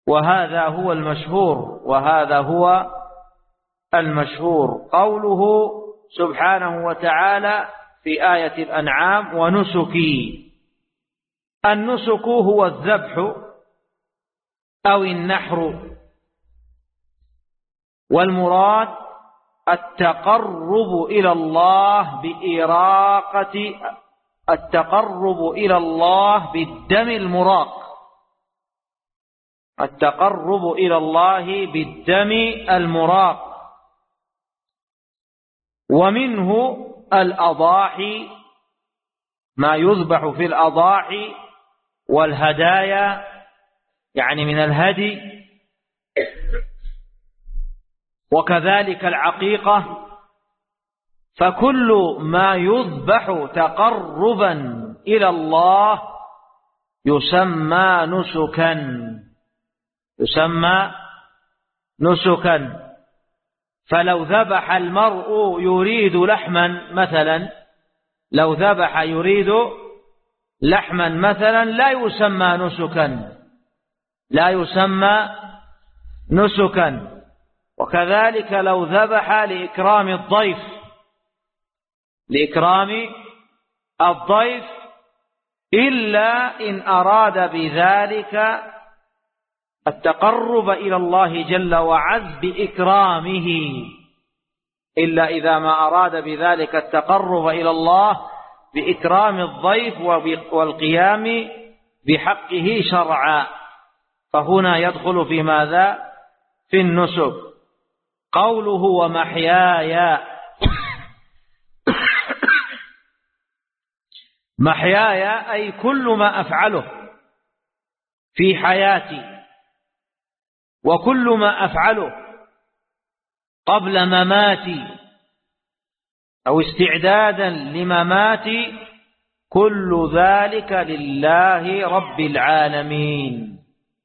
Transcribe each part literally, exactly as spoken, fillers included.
وهذا هو المشهور وهذا هو المشهور. قوله سبحانه وتعالى في آية الأنعام: ونسكي. النسك هو الذبح أو النحر، والمراد التقرب إلى الله بإراقة التقرب إلى الله بالدم المراق التقرب إلى الله بالدم المراق ومنه الأضاحي، ما يذبح في الأضاحي والهدايا، يعني من الهدي، وكذلك العقيقة. فكل ما يذبح تقربا إلى الله يسمى نسكا يسمى نسكا. فلو ذبح المرء يريد لحما مثلا لو ذبح يريد لحما مثلا لا يسمى نسكا لا يسمى نسكا. وكذلك لو ذبح لإكرام الضيف لإكرام الضيف إلا إن أراد بذلك التقرب إلى الله جل وعز بإكرامه إلا إذا ما أراد بذلك التقرب إلى الله بإكرام الضيف والقيام بحقه شرعا، فهنا يدخل في ماذا؟ في النسك. قوله ومحياي محياي أي كل ما أفعله في حياتي وكل ما أفعله قبل مماتي أو استعدادا لمماتي كل ذلك لله رب العالمين.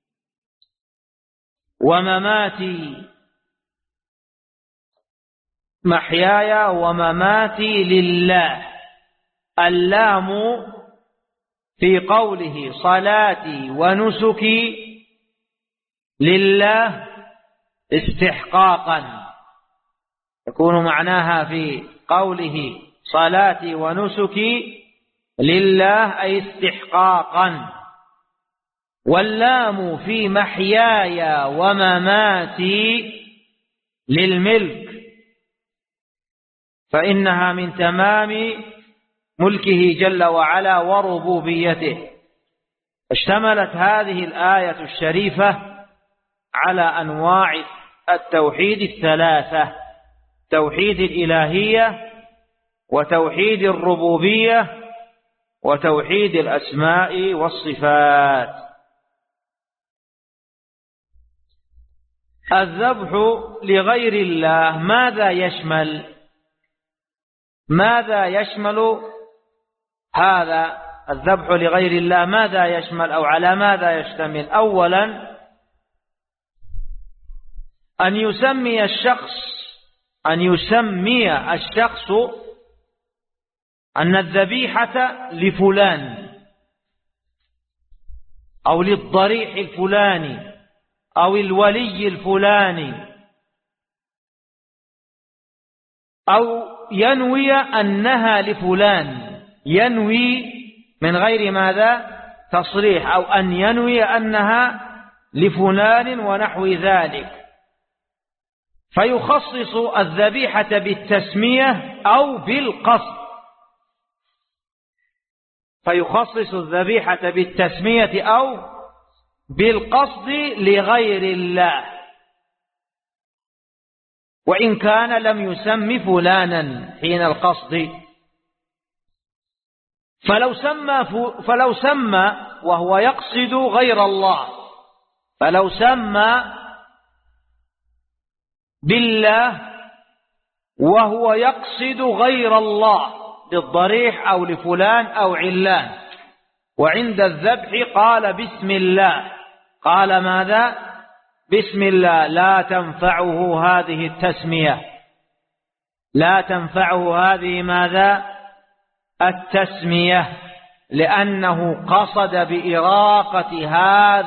ومماتي محياي ومماتي لله. اللام في قوله صلاتي ونسكي لله استحقاقا، يكون معناها في قوله صلاتي ونسكي لله أي استحقاقا. واللام في محياي ومماتي للملك، فإنها من تمام ملكه جل وعلا وربوبيته. اشتملت هذه الآية الشريفة على أنواع التوحيد الثلاثة: توحيد الإلهية وتوحيد الربوبية وتوحيد الأسماء والصفات. الذبح لغير الله ماذا يشمل؟ ماذا يشمل هذا الذبح لغير الله؟ ماذا يشمل أو على ماذا يشتمل؟ أولا أن يسمي الشخص أن يسمي الشخص أن الذبيحة لفلان أو للضريح الفلاني أو الولي الفلاني، أو ينوي أنها لفلان، ينوي من غير ماذا؟ تصريح، أو أن ينوي أنها لفلان ونحو ذلك، فيخصص الذبيحة بالتسمية أو بالقصد فيخصص الذبيحة بالتسمية أو بالقصد لغير الله، وإن كان لم يسم فلانا حين القصد. فلو سمى فلو سمى وهو يقصد غير الله فلو سمى بالله وهو يقصد غير الله للضريح أو لفلان أو علان، وعند الذبح قال بسم الله، قال ماذا؟ بسم الله، لا تنفعه هذه التسمية لا تنفعه هذه ماذا؟ التسمية، لأنه قصد بإراقة هذا